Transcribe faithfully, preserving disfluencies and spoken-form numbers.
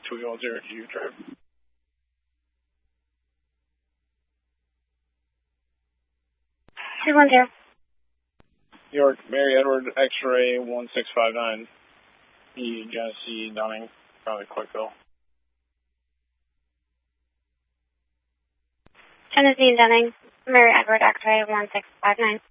two zero zero to U-turn. two one zero. New York, Mary Edward, X-ray one six five nine. E. Genesee Dunning, probably Quickville. Genesee Dunning, Mary Edward, X-ray one six five nine.